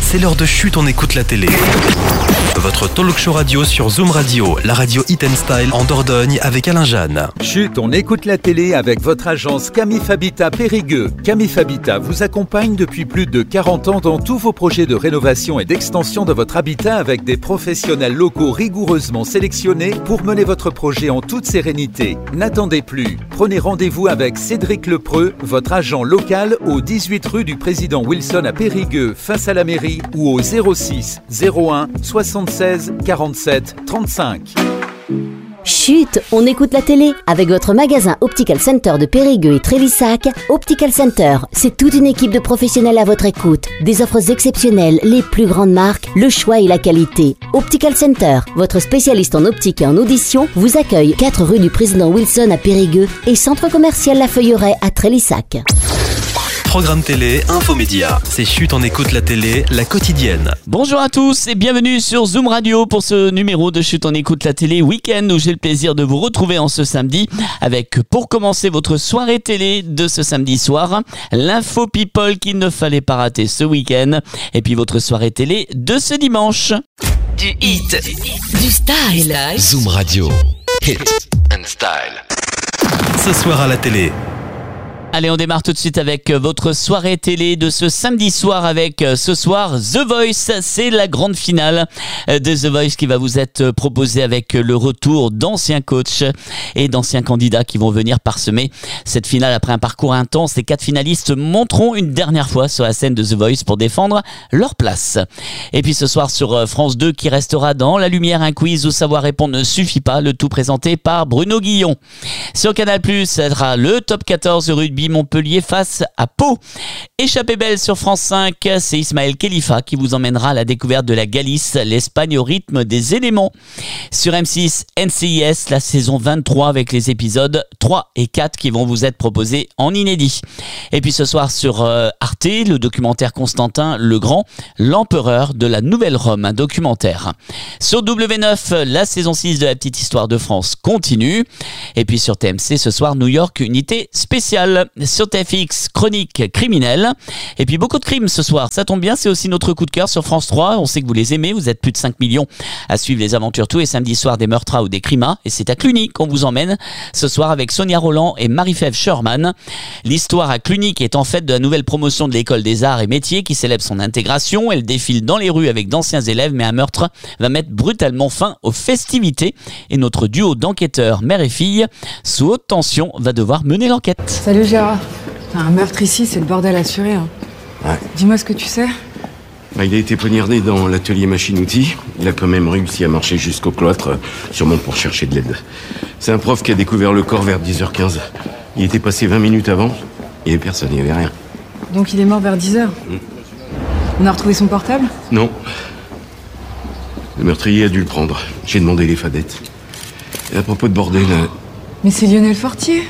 c'est l'heure de Chut, on écoute la télé. Votre talk show radio sur Zoom Radio, la radio Hit & Style en Dordogne avec Alain Jeanne. Chut, on écoute la télé avec votre agence Camif Habitat Périgueux. Camif Habitat vous accompagne depuis plus de 40 ans dans tous vos projets de rénovation et d'extension de votre habitat avec des professionnels locaux rigoureusement sélectionnés pour mener votre projet en toute sérénité. N'attendez plus. Prenez rendez-vous avec Cédric Lepreux, votre agent local au 18 rue du Président Wilson à Périgueux, face à la mairie, ou au 06 01 76 47 35. Chut, on écoute la télé avec votre magasin Optical Center de Périgueux et Trélissac. Optical Center, c'est toute une équipe de professionnels à votre écoute. Des offres exceptionnelles, les plus grandes marques, le choix et la qualité. Optical Center, votre spécialiste en optique et en audition, vous accueille 4 rue du Président Wilson à Périgueux et centre commercial La Feuilleraie à Trélissac. Programme télé, infomédia. C'est Chut, on écoute la télé, la quotidienne. Bonjour à tous et bienvenue sur Zoom Radio pour ce numéro de Chut, on écoute la télé week-end où j'ai le plaisir de vous retrouver en ce samedi avec, pour commencer votre soirée télé de ce samedi soir, l'info people qu'il ne fallait pas rater ce week-end et puis votre soirée télé de ce dimanche. Du hit, Du style. Zoom Radio, Hit and Style. Ce soir à la télé. Allez, on démarre tout de suite avec votre soirée télé de ce samedi soir avec ce soir The Voice. C'est la grande finale de The Voice qui va vous être proposée avec le retour d'anciens coachs et d'anciens candidats qui vont venir parsemer cette finale après un parcours intense. Les 4 finalistes monteront une dernière fois sur la scène de The Voice pour défendre leur place. Et puis ce soir sur France 2 qui restera dans la lumière, un quiz où savoir répondre ne suffit pas, le tout présenté par Bruno Guillon. Sur Canal+, ça sera le top 14 de rugby Montpellier face à Pau. Échappée belle sur France 5, c'est Ismaël Khalifa qui vous emmènera à la découverte de la Galice, l'Espagne au rythme des éléments. Sur M6, NCIS, la saison 23 avec les épisodes 3 et 4 qui vont vous être proposés en inédit. Et puis ce soir sur Arte, le documentaire Constantin le Grand, l'empereur de la Nouvelle Rome, un documentaire. Sur W9, la saison 6 de La Petite Histoire de France continue. Et puis sur TMC, ce soir, New York, unité spéciale. Sur TFX, chronique criminelle. Et puis beaucoup de crimes ce soir. Ça tombe bien, c'est aussi notre coup de cœur sur France 3. On sait que vous les aimez, vous êtes plus de 5 millions à suivre les aventures tous les samedis soirs des Meurtras ou des Crimas. Et c'est à Cluny qu'on vous emmène ce soir avec Sonia Roland et Marie-Fève Sherman. L'histoire à Cluny qui est en fait de la nouvelle promotion de l'école des arts et métiers qui célèbre son intégration. Elle défile dans les rues avec d'anciens élèves, mais un meurtre va mettre brutalement fin aux festivités. Et notre duo d'enquêteurs, mère et fille, sous haute tension, va devoir mener l'enquête. Salut Gérard. Un meurtre ici, c'est le bordel assuré. Hein. Ouais. Dis-moi ce que tu sais. Il a été poignardé dans l'atelier machine-outil. Il a quand même réussi à marcher jusqu'au cloître, sûrement pour chercher de l'aide. C'est un prof qui a découvert le corps vers 10h15. Il était passé 20 minutes avant. Il n'y avait personne, il n'y avait rien. Donc il est mort vers 10h. On a retrouvé son portable? Non. Le meurtrier a dû le prendre. J'ai demandé les fadettes. Et à propos de bordel... Mais c'est Lionel Fortier.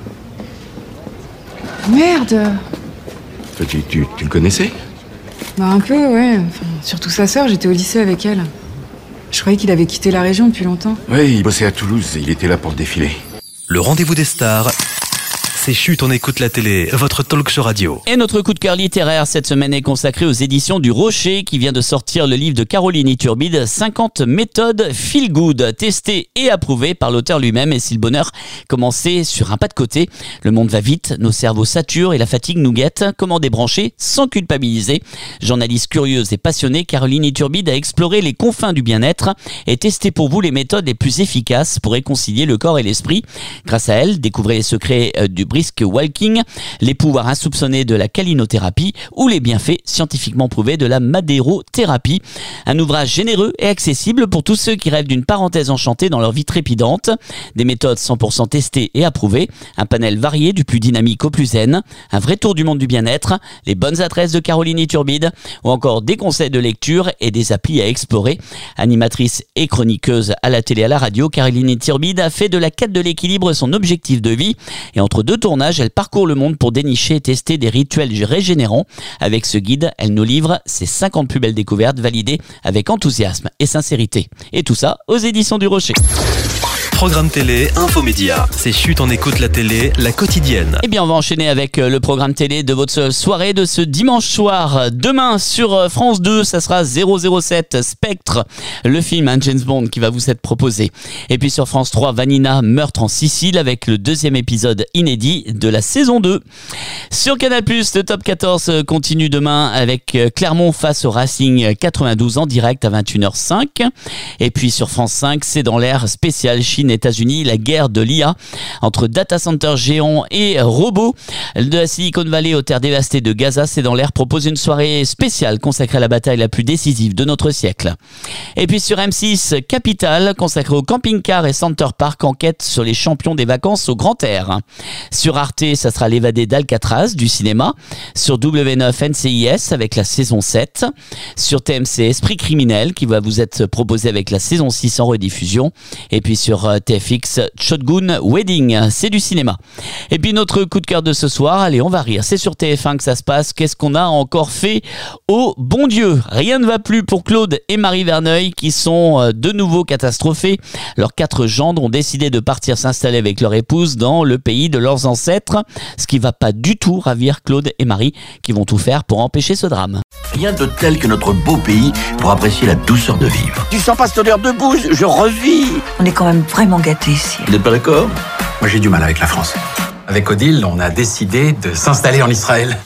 Merde. Tu le connaissais? Bah un peu, ouais. Enfin, surtout sa sœur, j'étais au lycée avec elle. Je croyais qu'il avait quitté la région depuis longtemps. Oui, il bossait à Toulouse, il était là pour le défilé. Le rendez-vous des stars. C'est Chut, on écoute la télé, votre talk show radio. Et notre coup de cœur littéraire cette semaine est consacré aux éditions du Rocher qui vient de sortir le livre de Caroline Iturbide, 50 méthodes feel good, testées et approuvées par l'auteur lui-même. Et si le bonheur commençait sur un pas de côté, le monde va vite, nos cerveaux saturent et la fatigue nous guette. Comment débrancher sans culpabiliser? Journaliste curieuse et passionnée, Caroline Iturbide a exploré les confins du bien-être et testé pour vous les méthodes les plus efficaces pour réconcilier le corps et l'esprit. Grâce à elle, découvrez les secrets du brisk walking, les pouvoirs insoupçonnés de la calinothérapie ou les bienfaits scientifiquement prouvés de la madérothérapie. Un ouvrage généreux et accessible pour tous ceux qui rêvent d'une parenthèse enchantée dans leur vie trépidante. Des méthodes 100% testées et approuvées, un panel varié du plus dynamique au plus zen, un vrai tour du monde du bien-être, les bonnes adresses de Caroline Iturbide ou encore des conseils de lecture et des applis à explorer. Animatrice et chroniqueuse à la télé et à la radio, Caroline Iturbide a fait de la quête de l'équilibre son objectif de vie et entre deux tournage, elle parcourt le monde pour dénicher et tester des rituels régénérants. Avec ce guide, elle nous livre ses 50 plus belles découvertes validées avec enthousiasme et sincérité. Et tout ça aux éditions du Rocher. Programme télé, infomédia. C'est Chut, on écoute la télé, la quotidienne. Eh bien, on va enchaîner avec le programme télé de votre soirée de ce dimanche soir. Demain, sur France 2, ça sera 007 Spectre, le film James Bond qui va vous être proposé. Et puis sur France 3, Vanina, Meurtre en Sicile avec le 2e épisode inédit de la saison 2. Sur Canal+, le Top 14 continue demain avec Clermont face au Racing 92 en direct à 21h05. Et puis sur France 5, c'est dans l'air spécial Chine-États-Unis, la guerre de l'IA entre data centers géants et robots. De la Silicon Valley aux terres dévastées de Gaza, c'est dans l'air propose une soirée spéciale consacrée à la bataille la plus décisive de notre siècle. Et puis sur M6, Capital, consacré au camping-car et Center Park, enquête sur les champions des vacances au grand air. Sur Arte, ça sera l'évadé d'Alcatraz du cinéma. Sur W9, NCIS avec la saison 7. Sur TMC, Esprit criminel qui va vous être proposé avec la saison 6 en rediffusion. Et puis sur TFX, Shotgun Wedding, c'est du cinéma. Et puis notre coup de cœur de ce soir, allez, on va rire, c'est sur TF1 que ça se passe. Qu'est-ce qu'on a encore fait au bon Dieu? Rien ne va plus pour Claude et Marie Verneuil qui sont de nouveau catastrophés. Leurs 4 gendres ont décidé de partir s'installer avec leur épouse dans le pays de leurs ancêtres, ce qui va pas du tout ravir Claude et Marie qui vont tout faire pour empêcher ce drame. Rien de tel que notre beau pays pour apprécier la douceur de vivre. Tu sens pas cette odeur de bouse? Je revis. On est quand même vraiment gâtés ici. Vous n'êtes pas d'accord? Moi j'ai du mal avec la France. Avec Odile, on a décidé de s'installer en Israël.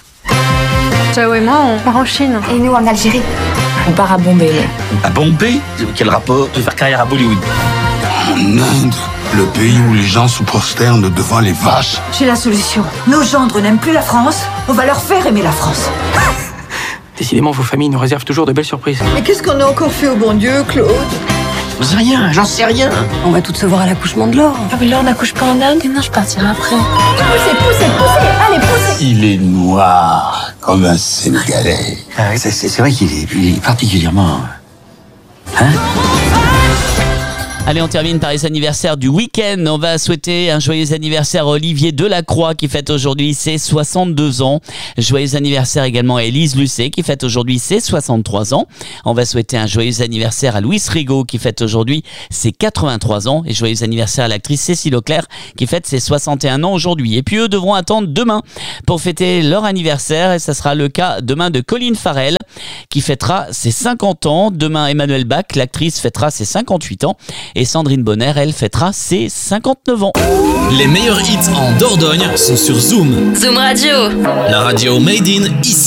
Ciao et moi, on part en Chine. Et nous en Algérie. On part à Bombay. À Bombay? Quel rapport? De faire carrière à Bollywood. En Inde, le pays où les gens se prosternent devant les vaches. J'ai la solution. Nos gendres n'aiment plus la France. On va leur faire aimer la France. Décidément, vos familles nous réservent toujours de belles surprises. Mais qu'est-ce qu'on a encore fait au bon Dieu, Claude? J'en sais rien. On va toutes se voir à l'accouchement de Laure. Ah mais Laure n'accouche pas en Inde? Non, je partirai après. Poussez. Allez, poussez. Il est noir comme un Sénégalais. Ah oui, c'est vrai qu'il est particulièrement... Hein? Allez, on termine par les anniversaires du week-end. On va souhaiter un joyeux anniversaire à Olivier Delacroix qui fête aujourd'hui ses 62 ans. Joyeux anniversaire également à Élise Lucet qui fête aujourd'hui ses 63 ans. On va souhaiter un joyeux anniversaire à Louis Rigaud qui fête aujourd'hui ses 83 ans. Et joyeux anniversaire à l'actrice Cécile Auclair qui fête ses 61 ans aujourd'hui. Et puis eux devront attendre demain pour fêter leur anniversaire. Et ça sera le cas demain de Colin Farrell qui fêtera ses 50 ans. Demain, Emmanuel Bach, l'actrice, fêtera ses 58 ans. Et Sandrine Bonner, elle, fêtera ses 59 ans. Les meilleurs hits en Dordogne sont sur Zoom. Zoom Radio. La radio made in ici.